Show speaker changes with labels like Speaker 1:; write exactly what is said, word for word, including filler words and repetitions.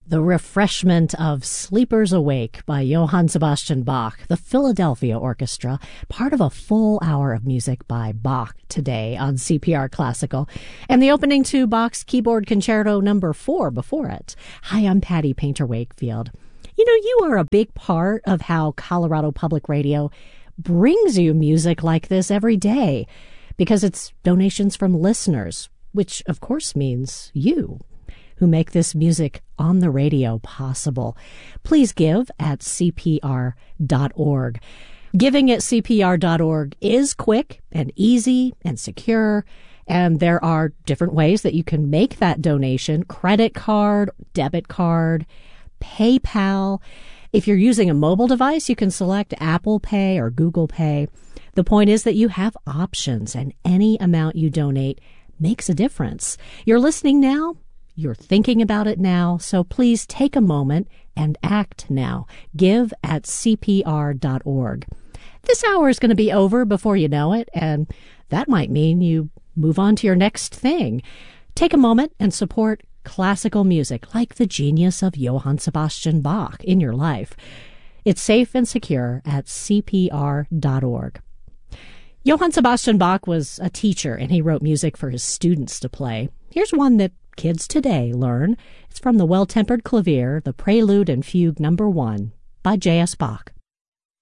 Speaker 1: The refreshment of Sleepers Awake by Johann Sebastian Bach, the Philadelphia Orchestra, part of a full hour of music by Bach today on C P R Classical, and the opening to Bach's Keyboard Concerto number four before it. Hi, I'm Patty Painter Wakefield. You know, you are a big part of how Colorado Public Radio brings you music like this every day, because it's donations from listeners, which of course means you, who make this music on the radio possible. Please give at C P R dot org. Giving at C P R dot org is quick and easy and secure, and there are different ways that you can make that donation: credit card, debit card, PayPal. If you're using a mobile device, you can select Apple Pay or Google Pay. The point is that you have options, and any amount you donate makes a difference. You're listening now. You're thinking about it now, so please take a moment and act now. Give at C P R dot org. This hour is going to be over before you know it, and that might mean you move on to your next thing. Take a moment and support classical music like the genius of Johann Sebastian Bach in your life. It's safe and secure at C P R dot org. Johann Sebastian Bach was a teacher, and he wrote music for his students to play. Here's one that kids today learn. It's from the Well-Tempered Clavier, the Prelude and Fugue number one by J S. Bach.